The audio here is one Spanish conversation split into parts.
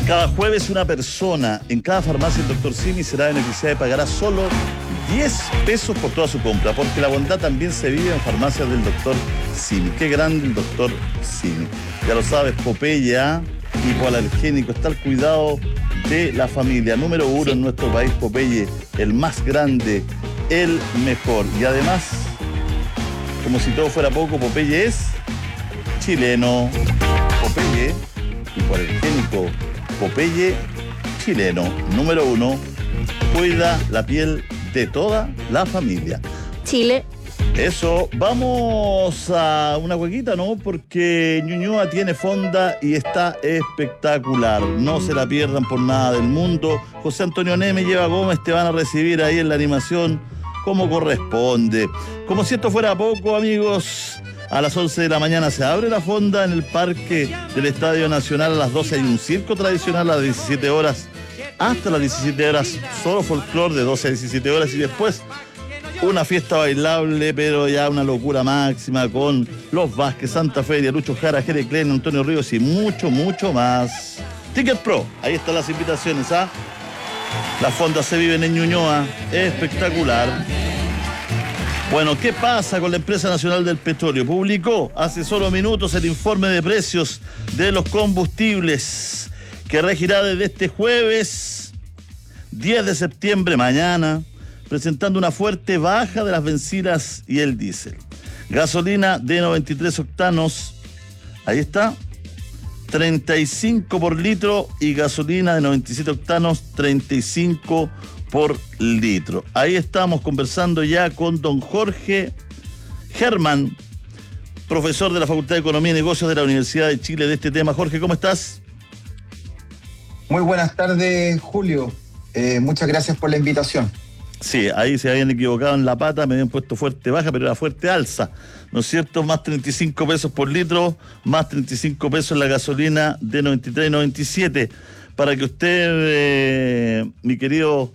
Cada jueves una persona en cada farmacia del Dr. Simi será beneficiada y pagará solo 10 pesos por toda su compra, porque la bondad también se vive en farmacias del Dr. Simi. Qué grande el Dr. Simi. Ya lo sabes, Popeye, hipoalergénico, está al cuidado de la familia. Número 1 en nuestro país, Popeye, el más grande, el mejor. Y además, como si todo fuera poco, Popeye es chileno. Popeye, hipoalergénico, Popeye chileno. Número 1, cuida la piel de toda la familia. Chile. Eso, vamos a una huequita, ¿no? Porque Ñuñoa tiene fonda y está espectacular. No se la pierdan por nada del mundo. José Antonio Neme y Eva Gómez te van a recibir ahí en la animación como corresponde. Como si esto fuera poco, amigos, a las 11 de la mañana se abre la fonda en el parque del Estadio Nacional. A las 12 hay un circo tradicional a las 17 horas. Hasta las 17 horas, solo folclore de 12 a 17 horas y después una fiesta bailable, pero ya una locura máxima con Los Vázquez, Santa Feria, Lucho Jara, Jere Klein, Antonio Ríos y mucho, mucho más. Ticket Pro, ahí están las invitaciones, ¿ah? Las fondas se viven en Ñuñoa, espectacular. Bueno, ¿qué pasa con la Empresa Nacional del Petróleo? Publicó hace solo minutos el informe de precios de los combustibles que regirá desde este jueves 10 de septiembre, mañana, presentando una fuerte baja de las bencinas y el diésel. Gasolina de 93 octanos, ahí está, 35 por litro, y gasolina de 97 octanos, 35 por litro. Ahí estamos conversando ya con don Jorge Germán, profesor de la Facultad de Economía y Negocios de la Universidad de Chile, de este tema. Jorge, ¿cómo estás? Muy buenas tardes, Julio. Muchas gracias por la invitación. Sí, ahí se habían equivocado en la pata, me habían puesto fuerte baja, pero era fuerte alza, ¿no es cierto? Más 35 pesos por litro, más 35 pesos la gasolina de 93 y 97. Para que usted, mi querido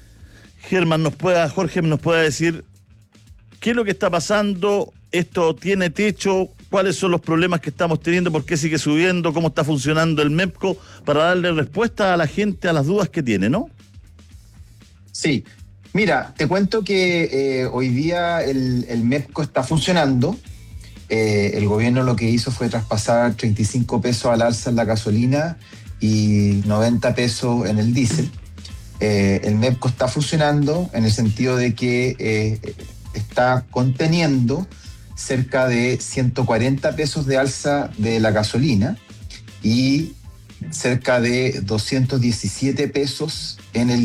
Jorge nos pueda decir qué es lo que está pasando, esto tiene techo, cuáles son los problemas que estamos teniendo, por qué sigue subiendo, cómo está funcionando el MEPCO, para darle respuesta a la gente a las dudas que tiene, ¿no? Sí. Mira, te cuento que hoy día el MEPCO está funcionando. El gobierno lo que hizo fue traspasar 35 pesos al alza en la gasolina y 90 pesos en el diésel. El MEPCO está funcionando en el sentido de que está conteniendo cerca de 140 pesos de alza de la gasolina y cerca de 217 pesos en el